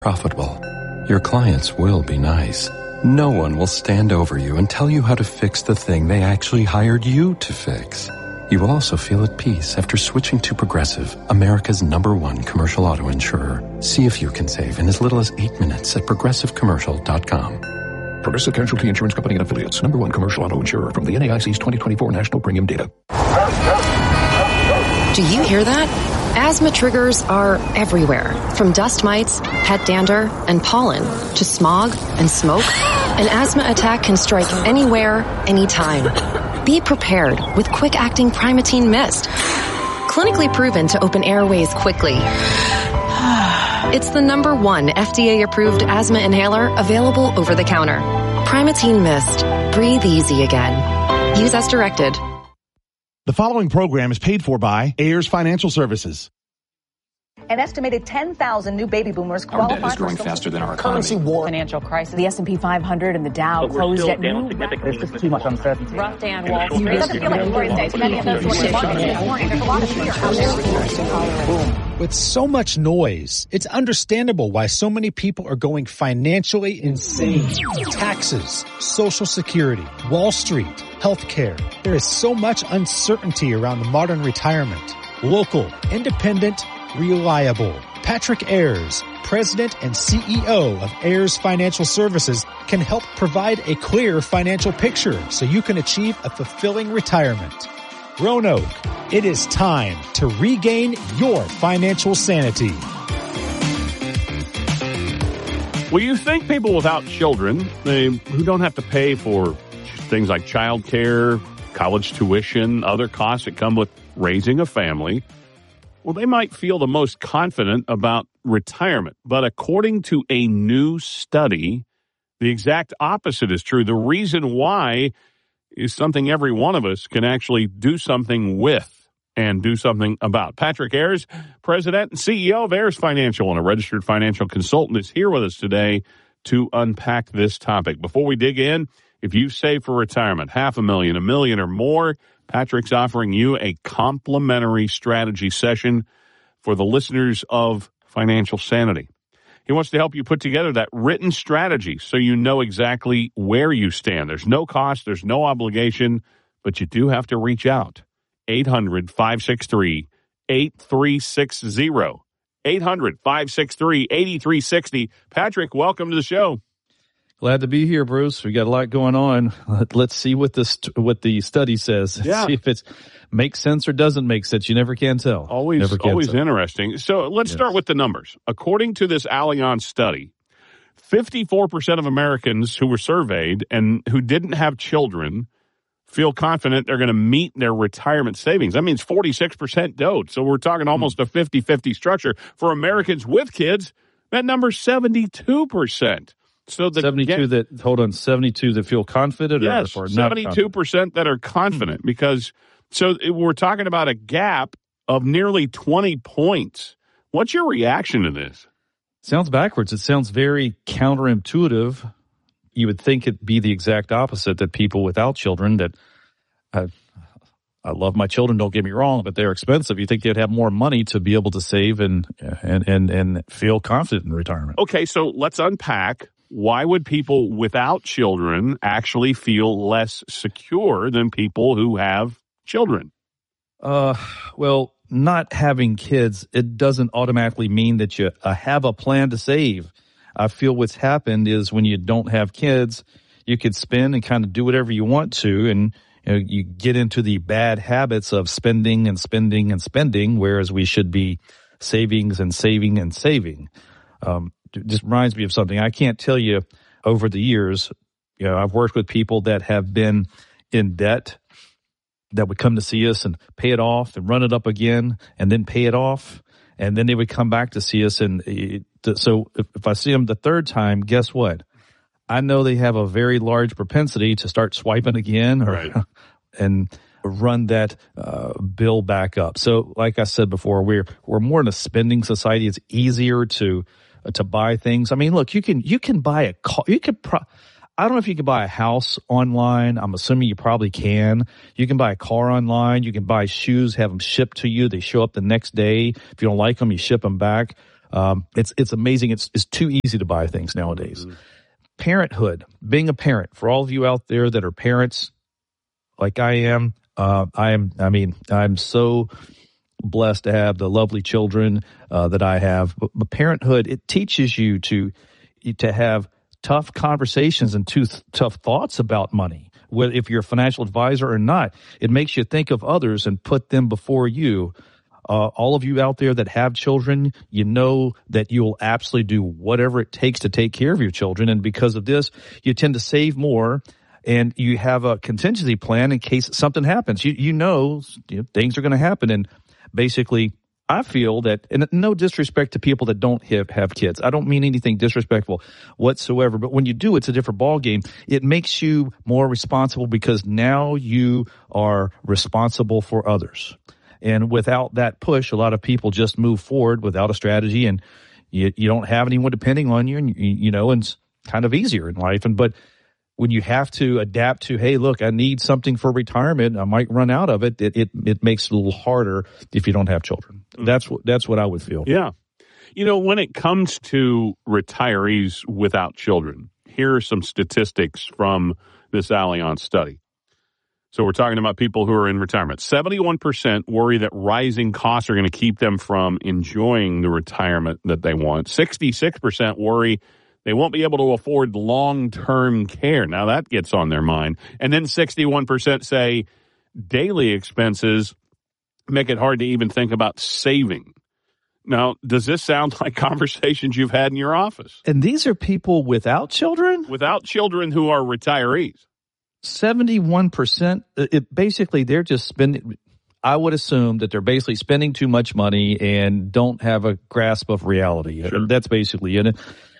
Profitable. Your clients will be nice. No one will stand over you and tell you how to fix the thing they actually hired you to fix. You will also feel at peace after switching to Progressive, America's #1 commercial auto insurer. See if you can save in as little as 8 minutes at progressivecommercial.com. Progressive Casualty Insurance Company and Affiliates, #1 commercial auto insurer from the NAIC's 2024 National Premium Data. Do you hear that? Asthma triggers are everywhere, from dust mites, pet dander, and pollen, to smog and smoke. An asthma attack can strike anywhere, anytime. Be prepared with quick-acting Primatene Mist. Clinically proven to open airways quickly. It's the #1 FDA-approved asthma inhaler available over the counter. Primatene Mist. Breathe easy again. Use as directed. The following program is paid for by Ayers Financial Services. An estimated 10,000 new baby boomers qualify. Our debt is growing faster than our economy. Currency war, financial crisis. The S&P 500 and the Dow closed at noon. There's just too much uncertainty. Rough day on Wall Street. It doesn't feel like Lord days. Many of those There's a lot of fear out there. With so much noise, it's understandable why so many people are going financially insane. Taxes, Social Security, Wall Street, healthcare. There is so much uncertainty around the modern retirement. Local, independent, reliable. Patrick Ayers, President and CEO of Ayers Financial Services, can help provide a clear financial picture so you can achieve a fulfilling retirement. Roanoke, it is time to regain your financial sanity. Well, you think people without children, who don't have to pay for things like child care, college tuition, other costs that come with raising a family, well, they might feel the most confident about retirement. But according to a new study, the exact opposite is true. The reason why is something every one of us can actually do something with and do something about. Patrick Ayers, President and CEO of Ayers Financial and a registered financial consultant, is here with us today to unpack this topic. Before we dig in, if you save for retirement, $500,000, $1 million or more, Patrick's offering you a complimentary strategy session for the listeners of Financial Sanity. He wants to help you put together that written strategy so you know exactly where you stand. There's no cost, there's no obligation, but you do have to reach out. 800-563-8360. 800-563-8360. Patrick, welcome to the show. Glad to be here, Bruce. We got a lot going on. Let's see what the study says. Yeah. See if it makes sense or doesn't make sense. You never can tell. Always interesting. So let's start with the numbers. According to this Allianz study, 54% of Americans who were surveyed and who didn't have children feel confident they're going to meet their retirement savings. That means 46% don't. So we're talking almost a 50-50 structure. For Americans with kids, that number's 72%. So the 72 that feel confident? Yes, or not 72% that are confident because we're talking about a gap of nearly 20 points. What's your reaction to this? Sounds backwards. It sounds very counterintuitive. You would think it'd be the exact opposite, that people without children that I love my children, don't get me wrong, but they're expensive. You think they'd have more money to be able to save and feel confident in retirement. Okay, so let's unpack. Why would people without children actually feel less secure than people who have children? Well, not having kids, it doesn't automatically mean that you have a plan to save. I feel what's happened is when you don't have kids, you could spend and kind of do whatever you want to, and you get into the bad habits of spending and spending and spending, whereas we should be savings and saving and saving. It just reminds me of something. I can't tell you over the years, I've worked with people that have been in debt that would come to see us and pay it off and run it up again and then pay it off. And then they would come back to see us. And so if I see them the third time, guess what? I know they have a very large propensity to start swiping again right. and run that bill back up. So like I said before, we're more in a spending society. It's easier to buy things. I mean, look, you can buy a car. I don't know if you can buy a house online. I'm assuming you probably can. You can buy a car online. You can buy shoes, have them shipped to you. They show up the next day. If you don't like them, you ship them back. It's amazing. It's too easy to buy things nowadays. Mm-hmm. Parenthood, being a parent, for all of you out there that are parents, like I am, I'm so blessed to have the lovely children that I have. But parenthood, it teaches you to have tough conversations and tough thoughts about money. Whether if you're a financial advisor or not, it makes you think of others and put them before you. All of you out there that have children, you know that you'll absolutely do whatever it takes to take care of your children. And because of this, you tend to save more, and you have a contingency plan in case something happens. You know things are going to happen. And basically, I feel that, and no disrespect to people that don't have kids. I don't mean anything disrespectful whatsoever. But when you do, it's a different ballgame. It makes you more responsible because now you are responsible for others. And without that push, a lot of people just move forward without a strategy, and you don't have anyone depending on you, and and it's kind of easier in life. But when you have to adapt to, hey, look, I need something for retirement, I might run out of it. It makes it a little harder if you don't have children. That's what I would feel. Yeah, when it comes to retirees without children, here are some statistics from this Allianz study. So we're talking about people who are in retirement. 71% worry that rising costs are going to keep them from enjoying the retirement that they want. 66% worry they won't be able to afford long-term care. Now that gets on their mind. And then 61% say daily expenses make it hard to even think about saving. Now, does this sound like conversations you've had in your office? And these are people without children? Without children who are retirees. 71%, basically they're just spending, I would assume that they're basically spending too much money and don't have a grasp of reality. Sure. That's basically it.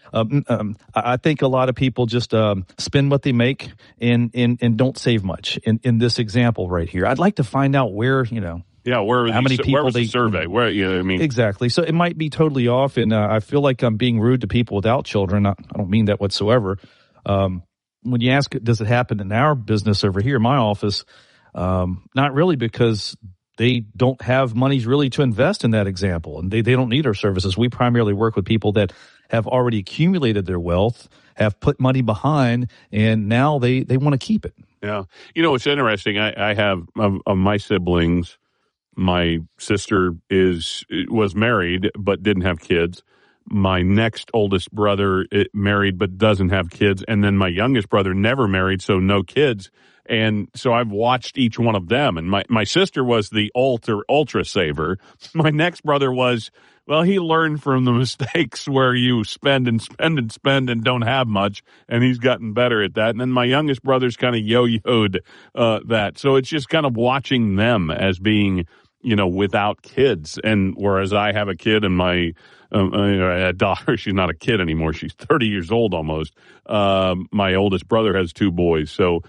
I think a lot of people just spend what they make and don't save much in this example right here. I'd like to find out where, how many people where was the survey? Exactly. So it might be totally off, and I feel like I'm being rude to people without children. I don't mean that whatsoever. When you ask, does it happen in our business over here, my office? Not really, because they don't have monies really to invest in that example, and they don't need our services. We primarily work with people that have already accumulated their wealth, have put money behind, and now they want to keep it. Yeah. It's interesting. I have, of my siblings, my sister was married but didn't have kids. My next oldest brother married but doesn't have kids. And then my youngest brother never married, so no kids. And so I've watched each one of them. And my sister was the ultra saver. My next brother was, he learned from the mistakes where you spend and spend and spend and don't have much. And he's gotten better at that. And then my youngest brother's kind of yo-yoed that. So it's just kind of watching them as being, without kids. And whereas I have a kid and my a daughter, she's not a kid anymore. She's 30 years old almost. My oldest brother has two boys. So,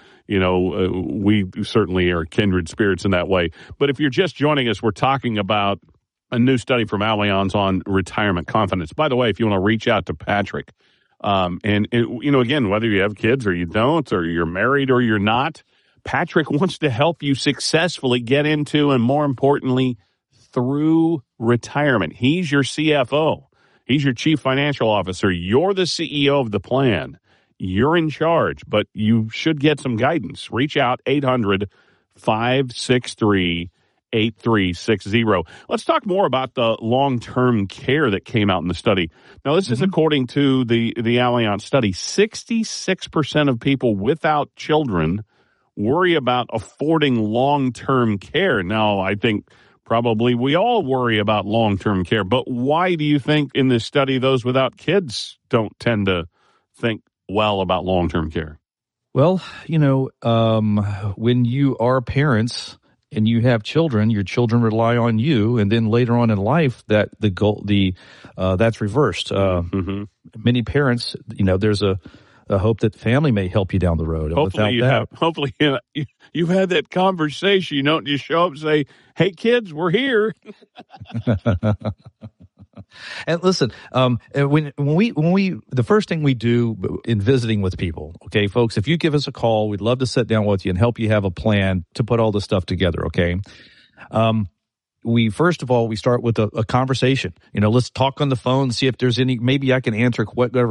we certainly are kindred spirits in that way. But if you're just joining us, we're talking about a new study from Allianz on retirement confidence. By the way, if you want to reach out to Patrick, again, whether you have kids or you don't, or you're married or you're not, Patrick wants to help you successfully get into, and more importantly, through retirement. He's your CFO. He's your chief financial officer. You're the CEO of the plan. You're in charge, but you should get some guidance. Reach out, 800-563-8360. Let's talk more about the long-term care that came out in the study. Now, this is according to the Allianz study. 66% of people without children worry about affording long-term care. Now, I think probably we all worry about long-term care, but why do you think in this study those without kids don't tend to think well about long-term care? Well, when you are parents and you have children, your children rely on you, and then later on in life, that's reversed. Many parents, there's a hope that family may help you down the road. Hopefully you've had that conversation. You don't just show up and say, "Hey kids, we're here." And listen, when we the first thing we do in visiting with people, okay, folks, if you give us a call, we'd love to sit down with you and help you have a plan to put all this stuff together. Okay. we first of all, we start with a conversation. Let's talk on the phone, see if there's any, maybe I can answer whatever